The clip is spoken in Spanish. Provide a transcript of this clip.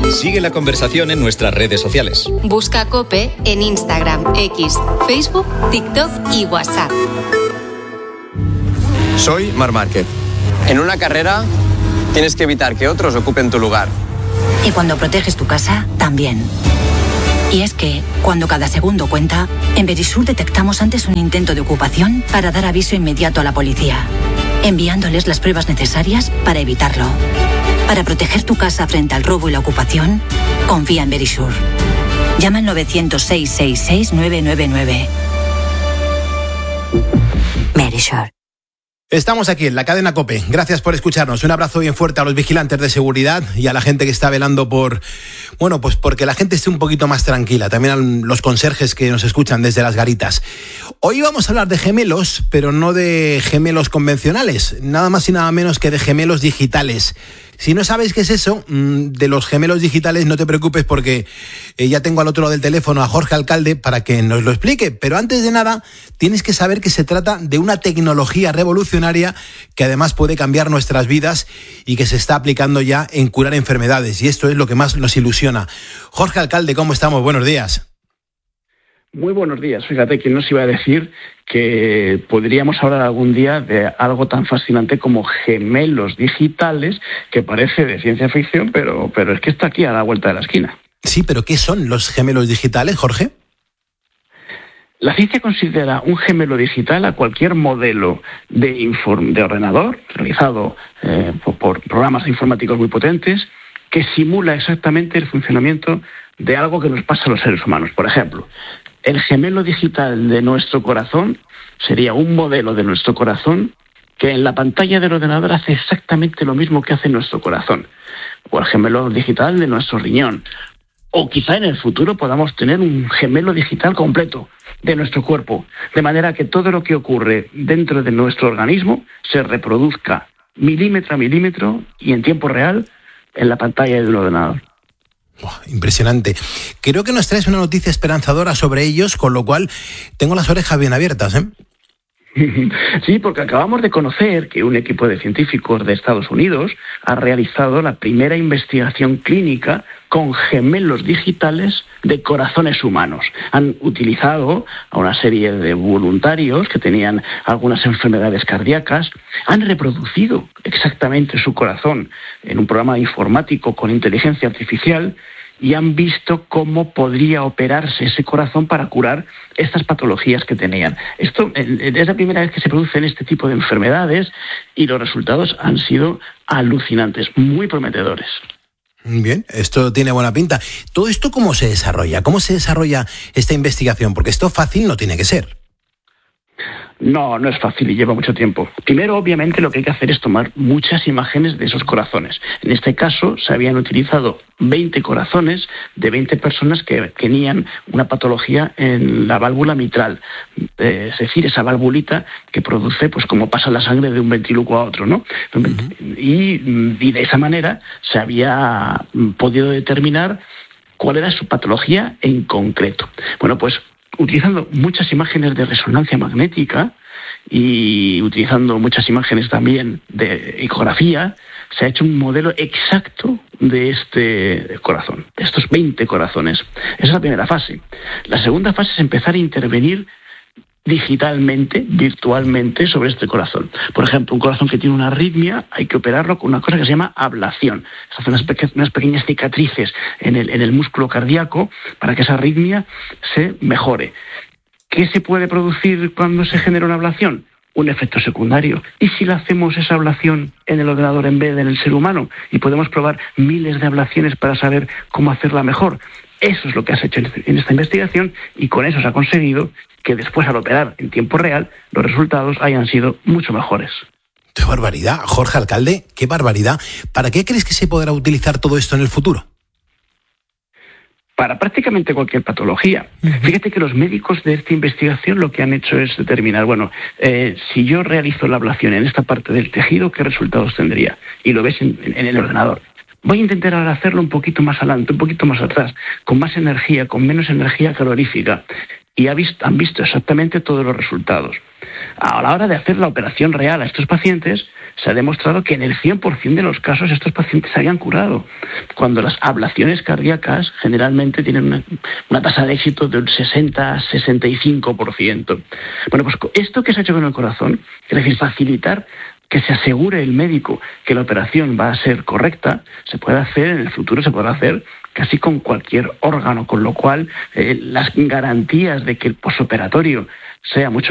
Sigue la conversación en nuestras redes sociales. Busca COPE en Instagram, X, Facebook, TikTok y WhatsApp. Soy Marc Márquez. En una carrera tienes que evitar que otros ocupen tu lugar. Y cuando proteges tu casa, también. Y es que, cuando cada segundo cuenta, en Verisur detectamos antes un intento de ocupación para dar aviso inmediato a la policía, enviándoles las pruebas necesarias para evitarlo. Para proteger tu casa frente al robo y la ocupación, confía en Verisur. Llama al 900-666-999. Verisur. Estamos aquí en la cadena COPE. Gracias por escucharnos. Un abrazo bien fuerte a los vigilantes de seguridad y a la gente que está velando por, bueno, pues porque la gente esté un poquito más tranquila. También a los conserjes que nos escuchan desde las garitas. Hoy vamos a hablar de gemelos, pero no de gemelos convencionales. Nada más y nada menos que de gemelos digitales. Si no sabes qué es eso, de los gemelos digitales, no te preocupes porque ya tengo al otro lado del teléfono a Jorge Alcalde para que nos lo explique. Pero antes de nada, tienes que saber que se trata de una tecnología revolucionaria que además puede cambiar nuestras vidas y que se está aplicando ya en curar enfermedades. Y esto es lo que más nos ilusiona. Jorge Alcalde, ¿cómo estamos? Buenos días. Muy buenos días. Fíjate, ¿quién nos iba a decir que podríamos hablar algún día de algo tan fascinante como gemelos digitales, que parece de ciencia ficción, pero es que está aquí a la vuelta de la esquina? Sí, pero ¿qué son los gemelos digitales, Jorge? La ciencia considera un gemelo digital a cualquier modelo de ordenador realizado por programas informáticos muy potentes que simula exactamente el funcionamiento de algo que nos pasa a los seres humanos. Por ejemplo, el gemelo digital de nuestro corazón sería un modelo de nuestro corazón que en la pantalla del ordenador hace exactamente lo mismo que hace nuestro corazón. O el gemelo digital de nuestro riñón. O quizá en el futuro podamos tener un gemelo digital completo de nuestro cuerpo, de manera que todo lo que ocurre dentro de nuestro organismo se reproduzca milímetro a milímetro y en tiempo real en la pantalla del ordenador. Impresionante. Creo que nos traes una noticia esperanzadora sobre ellos, con lo cual tengo las orejas bien abiertas, ¿eh? Sí, porque acabamos de conocer que un equipo de científicos de Estados Unidos ha realizado la primera investigación clínica con gemelos digitales de corazones humanos. Han utilizado a una serie de voluntarios que tenían algunas enfermedades cardíacas, han reproducido exactamente su corazón en un programa informático con inteligencia artificial y han visto cómo podría operarse ese corazón para curar estas patologías que tenían. Esto es la primera vez que se producen este tipo de enfermedades y los resultados han sido alucinantes, muy prometedores. Bien, esto tiene buena pinta. ¿Todo esto cómo se desarrolla? ¿Cómo se desarrolla esta investigación? Porque esto fácil no tiene que ser. No es fácil y lleva mucho tiempo. Primero, obviamente, lo que hay que hacer es tomar muchas imágenes de esos corazones. En este caso, se habían utilizado 20 corazones de 20 personas que tenían una patología en la válvula mitral. Es decir, esa valvulita que produce, pues como pasa la sangre de un ventrículo a otro, ¿no? Uh-huh. Y de esa manera se había podido determinar cuál era su patología en concreto. Bueno, pues utilizando muchas imágenes de resonancia magnética y utilizando muchas imágenes también de ecografía, se ha hecho un modelo exacto de este corazón, de estos 20 corazones. Esa es la primera fase. La segunda fase es empezar a intervenir digitalmente, virtualmente, sobre este corazón. Por ejemplo, un corazón que tiene una arritmia, hay que operarlo con una cosa que se llama ablación. Se hacen unas pequeñas cicatrices en el músculo cardíaco para que esa arritmia se mejore. ¿Qué se puede producir cuando se genera una ablación? Un efecto secundario. ¿Y si le hacemos esa ablación en el ordenador en vez de en el ser humano? Y podemos probar miles de ablaciones para saber cómo hacerla mejor. Eso es lo que has hecho en esta investigación y con eso se ha conseguido que después, al operar en tiempo real, los resultados hayan sido mucho mejores. ¡Qué barbaridad! Jorge Alcalde, ¡qué barbaridad! ¿Para qué crees que se podrá utilizar todo esto en el futuro? Para prácticamente cualquier patología. Uh-huh. Fíjate que los médicos de esta investigación lo que han hecho es determinar, si yo realizo la ablación en esta parte del tejido, ¿qué resultados tendría? Y lo ves en el ordenador. Voy a intentar ahora hacerlo un poquito más adelante, un poquito más atrás, con más energía, con menos energía calorífica. y han visto exactamente todos los resultados. A la hora de hacer la operación real a estos pacientes, se ha demostrado que en el 100% de los casos estos pacientes se habían curado, cuando las ablaciones cardíacas generalmente tienen una tasa de éxito de un 60-65%. Bueno, pues esto que se ha hecho con el corazón, es decir, facilitar que se asegure el médico que la operación va a ser correcta, se puede hacer en el futuro, se podrá hacer casi con cualquier órgano, con lo cual las garantías de que el posoperatorio sea mucho